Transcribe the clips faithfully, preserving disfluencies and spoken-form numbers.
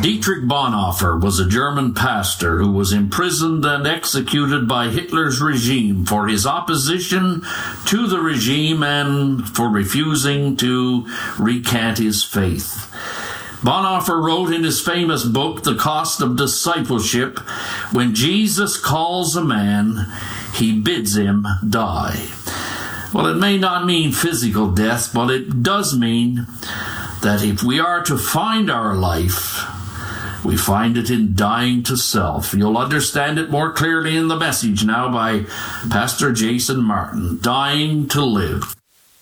Dietrich Bonhoeffer was a German pastor who was imprisoned and executed by Hitler's regime for his opposition to the regime and for refusing to recant his faith. Bonhoeffer wrote in his famous book, The Cost of Discipleship, when Jesus calls a man, he bids him die. Well, it may not mean physical death, but it does mean that if we are to find our life, we find it in dying to self. You'll understand it more clearly in the message now by Pastor Jason Martin, Dying to Live.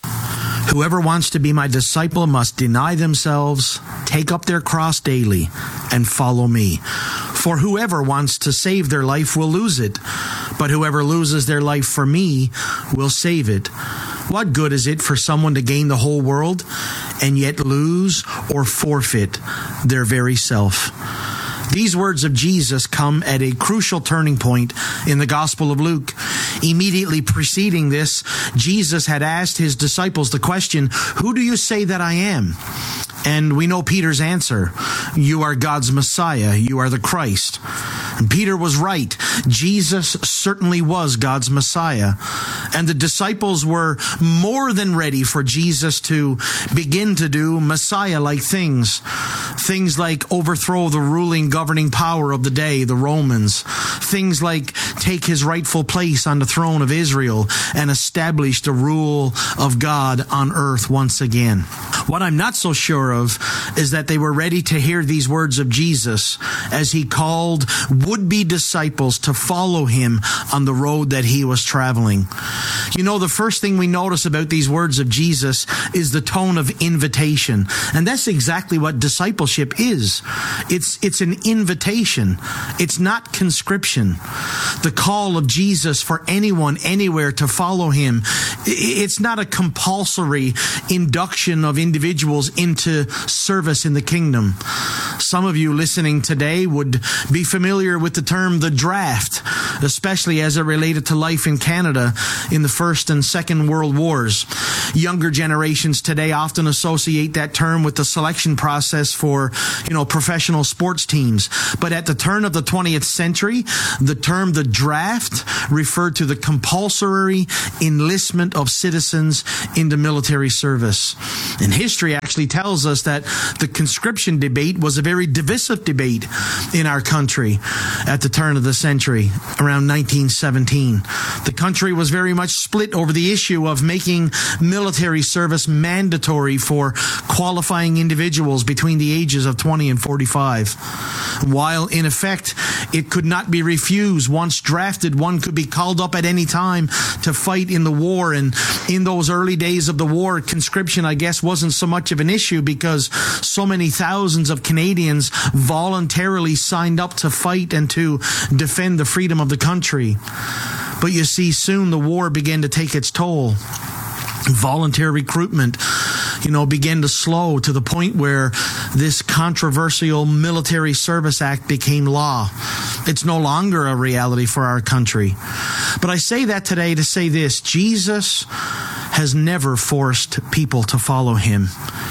Whoever wants to be my disciple must deny themselves, take up their cross daily, and follow me. For whoever wants to save their life will lose it, but whoever loses their life for me will save it. What good is it for someone to gain the whole world and yet lose or forfeit their very self? These words of Jesus come at a crucial turning point in the Gospel of Luke. Immediately preceding this, Jesus had asked his disciples the question, "Who do you say that I am?" And we know Peter's answer, "You are God's Messiah. You are the Christ." And Peter was right. Jesus certainly was God's Messiah. And the disciples were more than ready for Jesus to begin to do Messiah-like things. Things like overthrow the ruling, governing power of the day, the Romans. Things like take his rightful place on the throne of Israel and establish the rule of God on earth once again. What I'm not so sure of is that they were ready to hear these words of Jesus as he called would-be disciples to follow him on the road that he was traveling. You know, the first thing we notice about these words of Jesus is the tone of invitation. And that's exactly what discipleship is. It's, it's an invitation. It's not conscription. The call of Jesus for anyone, anywhere to follow him, it's not a compulsory induction of individuals into service in the kingdom. Some of you listening today would be familiar with the term the draft, especially as it related to life in Canada in the First and Second World Wars. Younger generations today often associate that term with the selection process for, you know, professional sports teams. But at the turn of the twentieth century, the term the draft referred to the compulsory enlistment of citizens into military service. And history actually tells us that the conscription debate was a very divisive debate in our country at the turn of the century, around nineteen seventeen. The country was very much split over the issue of making military service mandatory for qualifying individuals between the ages of twenty and forty-five. While in effect, it could not be refused. Once drafted, one could be called up at any time to fight in the war. And in those early days of the war, conscription, I guess, wasn't so much of an issue because so many thousands of Canadians voluntarily signed up to fight and to defend the freedom of the country. But you see, soon the war began to take its toll. Volunteer recruitment, you know, began to slow to the point where this controversial Military Service Act became law. It's no longer a reality for our country. But I say that today to say this: Jesus has never forced people to follow him.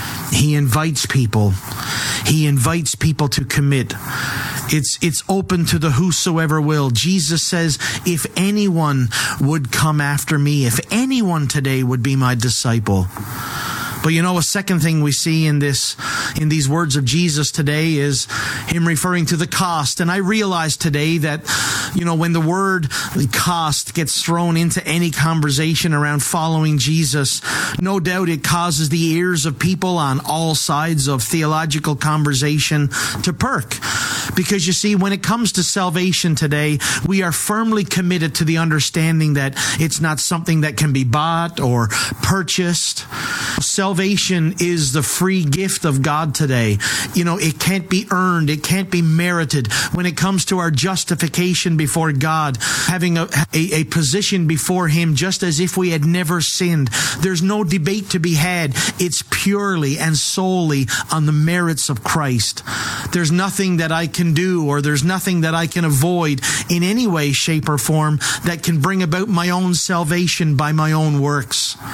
He invites people. He invites people to commit. It's it's open to the whosoever will. Jesus says, if anyone would come after me, if anyone today would be my disciple. But you know, a second thing we see in this, in these words of Jesus today is him referring to the cost. And I realize today that, you know, when the word cost gets thrown into any conversation around following Jesus, no doubt it causes the ears of people on all sides of theological conversation to perk. Because you see, when it comes to salvation today, we are firmly committed to the understanding that it's not something that can be bought or purchased. Salvation is the free gift of God today. You know, it can't be earned. It can't be merited. When it comes to our justification before God, having a, a, a position before him just as if we had never sinned, there's no debate to be had. It's purely and solely on the merits of Christ. There's nothing that I can do, or there's nothing that I can avoid in any way, shape, or form that can bring about my own salvation by my own works.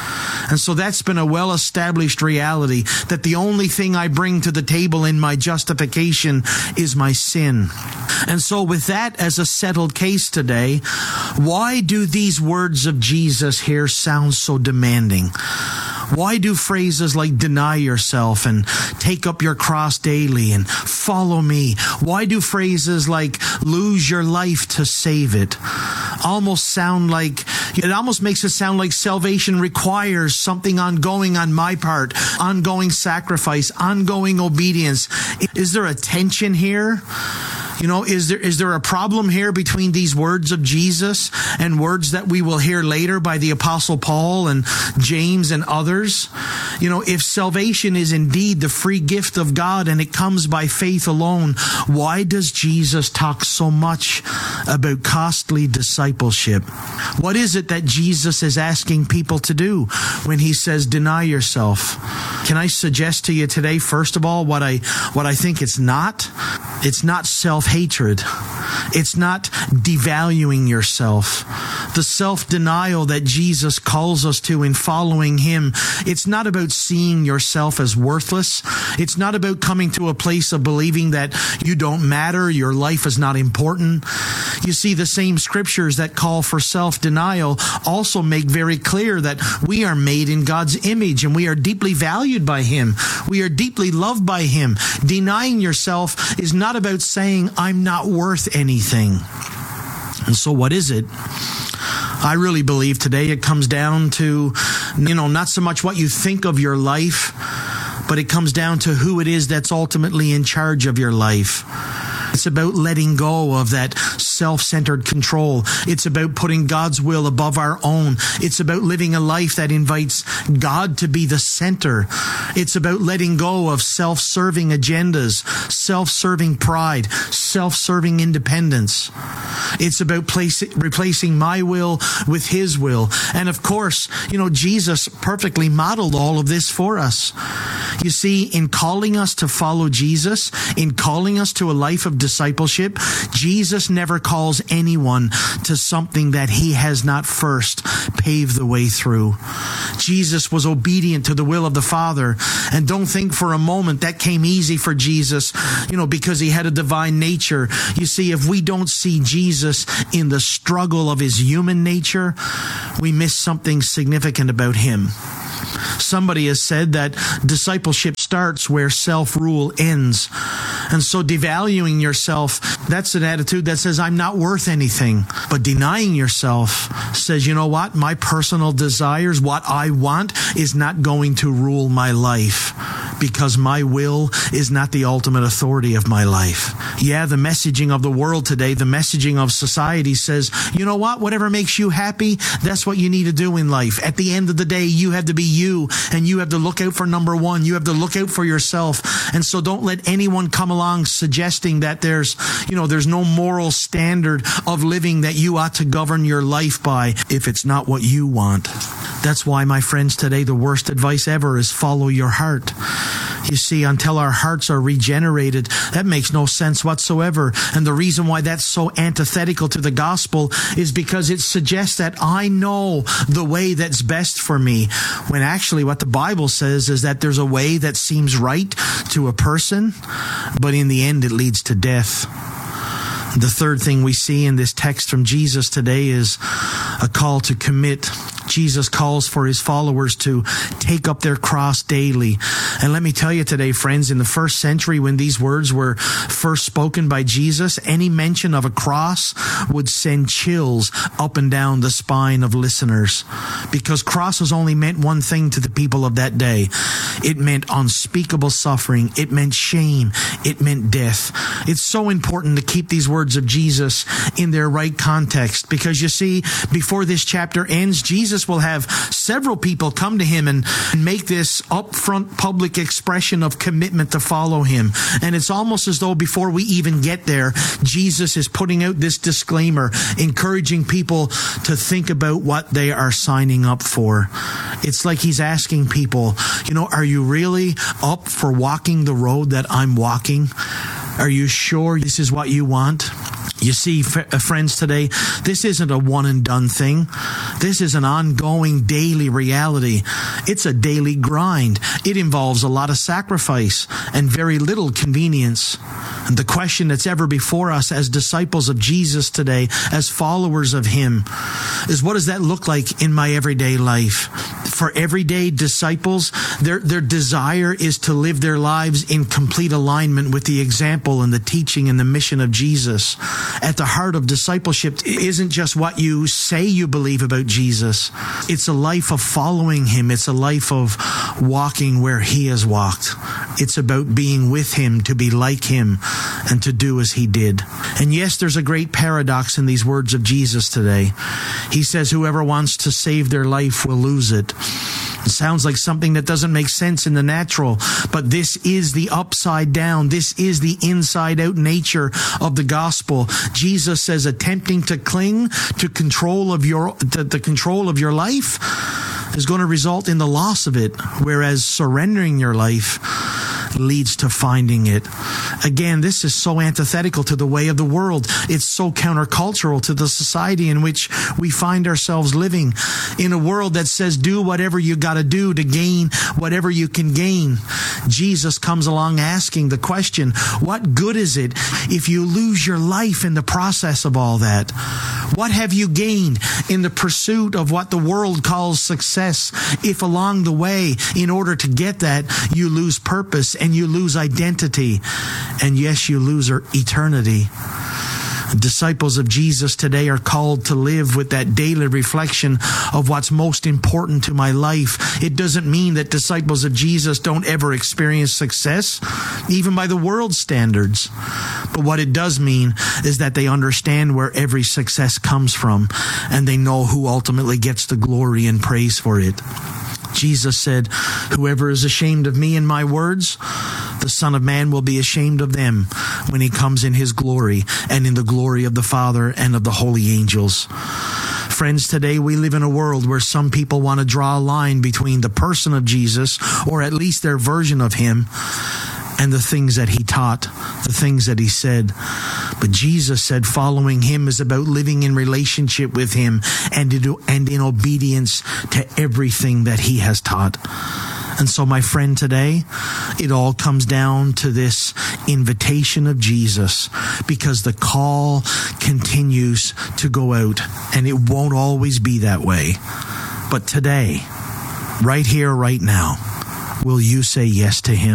And so that's been a well-established reality, that the only thing I bring to the table in my justification is my sin. And so with that as a settled case today, why do these words of Jesus here sound so demanding? Why do phrases like deny yourself and take up your cross daily and follow me? Why do phrases like lose your life to save it almost sound like, it almost makes it sound like salvation requires something ongoing on my part, ongoing sacrifice, ongoing obedience? Is there a tension here? You know, is there is there a problem here between these words of Jesus and words that we will hear later by the Apostle Paul and James and others? You know, if salvation is indeed the free gift of God and it comes by faith alone, why does Jesus talk so much about costly discipleship? What is it that Jesus is asking people to do when he says deny yourself? Can I suggest to you today, first of all, what I what I think it's not? It's not self-hatred. It's not devaluing yourself. The self-denial that Jesus calls us to in following him, it's not about seeing yourself as worthless. It's not about coming to a place of believing that you don't matter, your life is not important. You see, the same scriptures that call for self-denial also make very clear that we are made in God's image and we are deeply valued by him. We are deeply loved by him. Denying yourself is not about saying, I'm not worth anything. And so what is it? I really believe today it comes down to, you know, not so much what you think of your life, but it comes down to who it is that's ultimately in charge of your life. It's about letting go of that self-centered control. It's about putting God's will above our own. It's about living a life that invites God to be the center. It's about letting go of self-serving agendas, self-serving pride, self-serving independence. It's about placing, replacing my will with his will. And of course, you know, Jesus perfectly modeled all of this for us. You see, in calling us to follow Jesus, in calling us to a life of discipleship, Jesus never calls anyone to something that he has not first paved the way through. Jesus was obedient to the will of the Father. And don't think for a moment that came easy for Jesus, you know, because he had a divine nature. You see, if we don't see Jesus in the struggle of his human nature, we miss something significant about him. Somebody has said that discipleship starts where self-rule ends. And so devaluing yourself, that's an attitude that says, I'm not worth anything. But denying yourself says, you know what? My personal desires, what I want, is not going to rule my life, because my will is not the ultimate authority of my life. Yeah, the messaging of the world today, the messaging of society says, you know what? Whatever makes you happy, that's what you need to do in life. At the end of the day, you have to be you, and you have to look out for number one. You have to look out for yourself. And so don't let anyone come along suggesting that there's, you know, there's no moral standard of living that you ought to govern your life by if it's not what you want. That's why, my friends, today the worst advice ever is follow your heart. You see, until our hearts are regenerated, that makes no sense whatsoever. And the reason why that's so antithetical to the gospel is because it suggests that I know the way that's best for me, when actually what the Bible says is that there's a way that seems right to a person, but in the end it leads to death. The third thing we see in this text from Jesus today is a call to commit. Jesus calls for his followers to take up their cross daily. And let me tell you today, friends, in the first century when these words were first spoken by Jesus, any mention of a cross would send chills up and down the spine of listeners, because crosses only meant one thing to the people of that day. It meant unspeakable suffering. It meant shame. It meant death. It's so important to keep these words of Jesus in their right context, because you see, before this chapter ends, Jesus will have several people come to him and make this upfront public expression of commitment to follow him. And it's almost as though before we even get there, Jesus is putting out this disclaimer, encouraging people to think about what they are signing up for. It's like he's asking people, you know, are you really up for walking the road that I'm walking? Are you sure this is what you want? You see, f- friends, today, this isn't a one and done thing. This is an ongoing daily reality. It's a daily grind. It involves a lot of sacrifice and very little convenience. And the question that's ever before us as disciples of Jesus today, as followers of Him, is what does that look like in my everyday life? For everyday disciples, their, their desire is to live their lives in complete alignment with the example and the teaching and the mission of Jesus. At the heart of discipleship isn't just what you say you believe about Jesus. It's a life of following Him. It's a life of walking where He has walked. It's about being with Him, to be like Him, and to do as He did. And yes, there's a great paradox in these words of Jesus today. He says, whoever wants to save their life will lose it. It sounds like something that doesn't make sense in the natural, but this is the upside down. This is the inside out nature of the gospel. Jesus says attempting to cling to control of your, to the control of your life is going to result in the loss of it, whereas surrendering your life leads to finding it. Again, this is so antithetical to the way of the world. It's so countercultural to the society in which we find ourselves living, in a world that says do whatever you got to do to gain whatever you can gain. Jesus comes along asking the question, what good is it if you lose your life in the process of all that? What have you gained in the pursuit of what the world calls success if along the way, in order to get that, you lose purpose and you lose identity, and yes, you lose eternity? Disciples of Jesus today are called to live with that daily reflection of what's most important to my life. It doesn't mean that disciples of Jesus don't ever experience success, even by the world's standards. But what it does mean is that they understand where every success comes from, and they know who ultimately gets the glory and praise for it. Jesus said, whoever is ashamed of me and my words, the Son of Man will be ashamed of them when He comes in His glory and in the glory of the Father and of the holy angels. Friends, today we live in a world where some people want to draw a line between the person of Jesus, or at least their version of Him, and the things that He taught, the things that He said. But Jesus said following Him is about living in relationship with Him and in obedience to everything that He has taught. And so, my friend, today, it all comes down to this invitation of Jesus, because the call continues to go out, and it won't always be that way. But today, right here, right now, will you say yes to Him?